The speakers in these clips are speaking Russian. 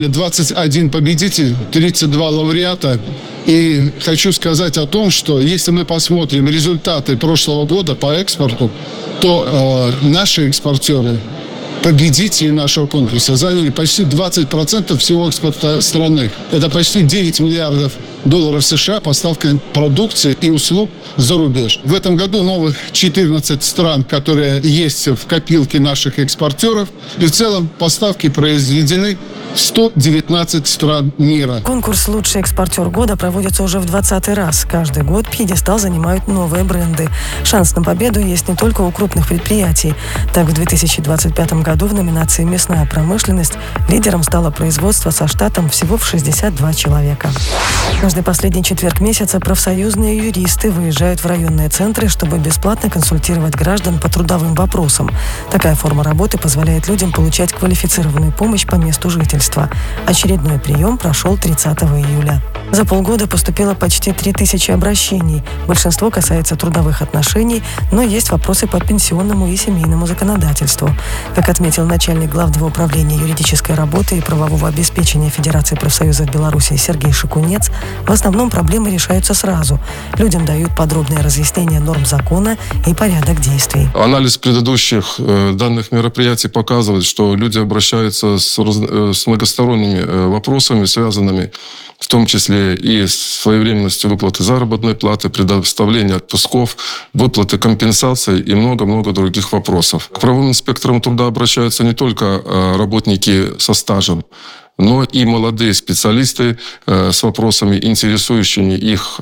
21 победитель, 32 лауреата. И хочу сказать о том, что если мы посмотрим результаты прошлого года по экспорту, то наши экспортеры, победители нашего конкурса, заняли почти 20% всего экспорта страны. Это почти 9 миллиардов долларов США поставка продукции и услуг за рубеж. В этом году новых 14 стран, которые есть в копилке наших экспортеров. И в целом поставки произведены в 119 стран мира. Конкурс «Лучший экспортер года» проводится уже в 20-й раз. Каждый год пьедестал занимают новые бренды. Шанс на победу есть не только у крупных предприятий. Так, в 2025 году в номинации «Мясная промышленность» лидером стало производство со штатом всего в 62 человека. Каждый последний четверг месяца профсоюзные юристы выезжают в районные центры, чтобы бесплатно консультировать граждан по трудовым вопросам. Такая форма работы позволяет людям получать квалифицированную помощь по месту жительства. Очередной прием прошел 30 июля. За полгода поступило почти 3000 обращений. Большинство касается трудовых отношений, но есть вопросы по пенсионному и семейному законодательству. Как отметил начальник главного управления юридической работы и правового обеспечения Федерации профсоюзов Беларуси Сергей Шикунец, в основном проблемы решаются сразу. Людям дают подробное разъяснение норм закона и порядок действий. Анализ предыдущих данных мероприятий показывает, что люди обращаются с многосторонними вопросами, связанными в том числе и с своевременностью выплаты заработной платы, предоставления отпусков, выплаты компенсаций и много-много других вопросов. К правовым инспекторам труда обращаются не только работники со стажем, но и молодые специалисты с вопросами, интересующими их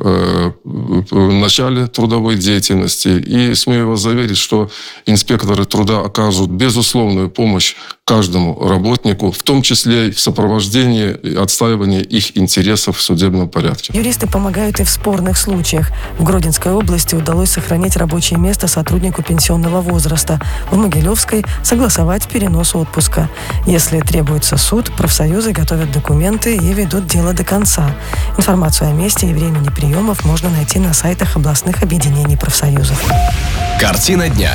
в начале трудовой деятельности. И смею вас заверить, что инспекторы труда окажут безусловную помощь каждому работнику, в том числе в сопровождении и отстаивании их интересов в судебном порядке. Юристы помогают и в спорных случаях. В Гродненской области удалось сохранить рабочее место сотруднику пенсионного возраста. В Могилевской согласовать перенос отпуска. Если требуется суд, профсоюзы готовят документы и ведут дело до конца. Информацию о месте и времени приемов можно найти на сайтах областных объединений профсоюзов. Картина дня.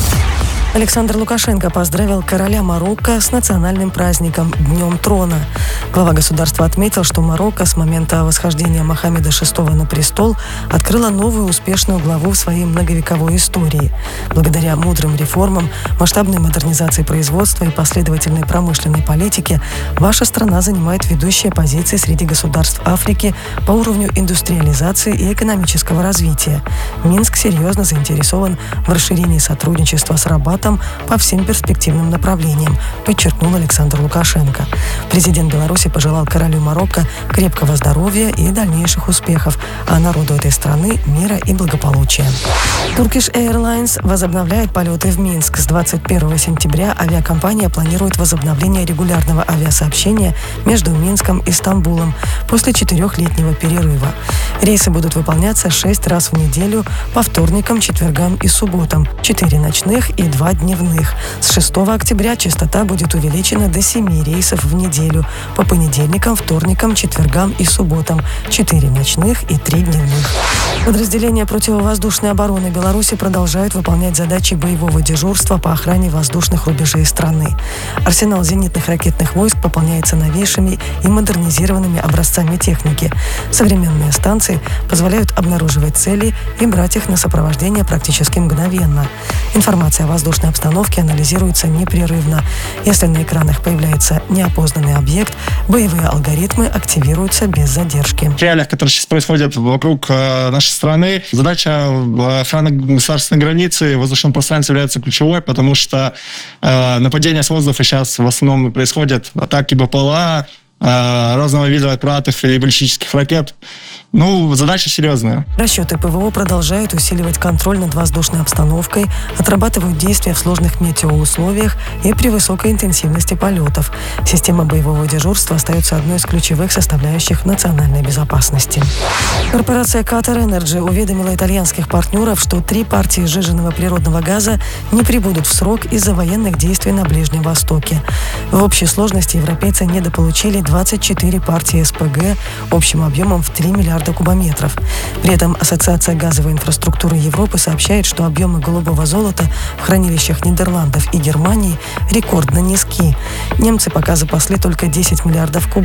Александр Лукашенко поздравил короля Марокко с национальным праздником Днем Трона. Глава государства отметил, что Марокко с момента восхождения Мохаммеда VI на престол открыла новую успешную главу в своей многовековой истории. Благодаря мудрым реформам, масштабной модернизации производства и последовательной промышленной политике ваша страна занимает ведущие позиции среди государств Африки по уровню индустриализации и экономического развития. Минск серьезно заинтересован в расширении сотрудничества с Рабатом по всем перспективным направлениям, подчеркнул Александр Лукашенко. Президент Беларуси пожелал королю Марокко крепкого здоровья и дальнейших успехов, а народу этой страны мира и благополучия. Turkish Airlines возобновляет полеты в Минск. С 21 сентября авиакомпания планирует возобновление регулярного авиасообщения между Минском и Стамбулом после 4-летнего перерыва. Рейсы будут выполняться 6 раз в неделю по вторникам, четвергам и субботам, 4 ночных и 2 дневных. С 6 октября частота будет увеличена до 7 рейсов в неделю по понедельникам, вторникам, четвергам и субботам, 4 ночных и 3 дневных. Подразделения противовоздушной обороны Беларуси продолжают выполнять задачи боевого дежурства по охране воздушных рубежей страны. Арсенал зенитных ракетных войск пополняется новейшими и модернизированными образцами техники. Современные станции позволяют обнаруживать цели и брать их на сопровождение практически мгновенно. Информация о воздушной обстановке анализируется непрерывно. Если на экранах появляется неопознанный объект, боевые алгоритмы активируются без задержки. В реалиях, которые сейчас происходят вокруг нашей страны, задача охраны государственной границы в воздушном пространстве является ключевой, потому что нападения с воздуха сейчас в основном происходят, атаки БПЛА, разного вида аппаратов и баллистических ракет. Задача серьезная. Расчеты ПВО продолжают усиливать контроль над воздушной обстановкой, отрабатывают действия в сложных метеоусловиях и при высокой интенсивности полетов. Система боевого дежурства остается одной из ключевых составляющих национальной безопасности. Корпорация Qatar Energy уведомила итальянских партнеров, что 3 партии сжиженного природного газа не прибудут в срок из-за военных действий на Ближнем Востоке. В общей сложности европейцы недополучили 24 партии СПГ общим объемом в 3 миллиарда кубометров. При этом Ассоциация газовой инфраструктуры Европы сообщает, что объемы голубого золота в хранилищах Нидерландов и Германии рекордно низки. Немцы пока запасли только 10 миллиардов кубов.